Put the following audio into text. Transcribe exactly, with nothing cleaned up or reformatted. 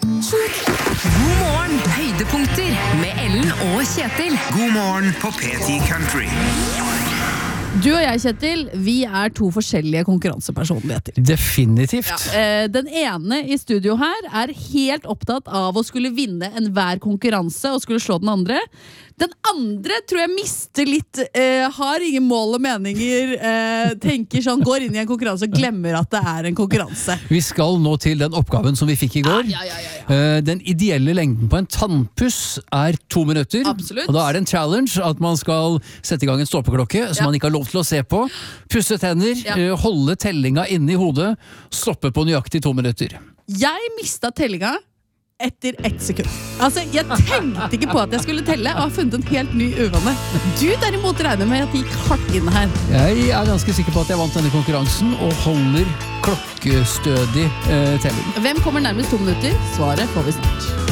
God morgen, høydepunkter med Ellen og Kjetil. God morgen på P ti Country. Du og jeg, Kjetil, vi er to forskjellige konkurransepersonligheter. Definitivt. Ja. Den ene i studio her er helt opptatt av å skulle vinne enhver konkurranse og skulle slå den andre. Den andre tror jeg mister litt, eh, har ingen mål og meninger, eh, tenker sånn, går inn i en konkurranse og glemmer at det er en konkurranse. Vi skal nå til den oppgaven som vi fikk i går. Ja, ja, ja, ja, ja. Den ideelle lengden på en tannpuss er to minutter. Absolutt. Og da er det en challenge at man skal sette i gang en ståpeklokke som Ja. man ikke har lov til å se på. Pusse tenner, Ja. eh, holde tellinga inne i hodet, stoppe på nøyaktig to minutter. Jeg mistet tellinga etter ett sekund. Altså, jeg tenkte ikke på at jeg skulle telle, og har funnet en helt ny uvane. Du derimot regner med at det gikk hardt inn her. Jeg er ganske sikker på at jeg vant denne konkurransen og holder klokkestødig eh, telling. Hvem kommer nærmest to minutter? Svaret får vi snart.